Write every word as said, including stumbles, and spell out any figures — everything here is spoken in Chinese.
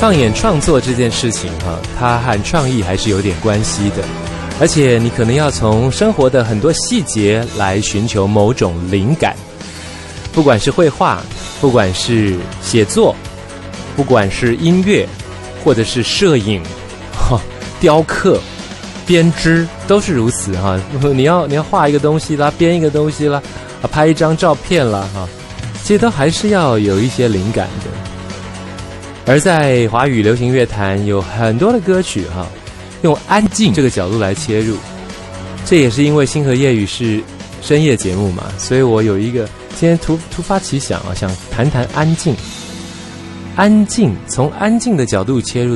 放眼创作这件事情哈，它和创意还是有点关系的，而且你可能要从生活的很多细节来寻求某种灵感，不管是绘画，不管是写作，不管是音乐，或者是摄影、哈、雕刻、编织，都是如此哈。你要你要画一个东西啦，编一个东西啦，啊，拍一张照片啦哈，其实都还是要有一些灵感的。而在华语流行乐坛有很多的歌曲哈，用安静这个角度来切入，这也是因为星河夜语是深夜节目嘛，所以我有一个今天突突发奇想啊，想谈谈安静。安静，从安静的角度切入。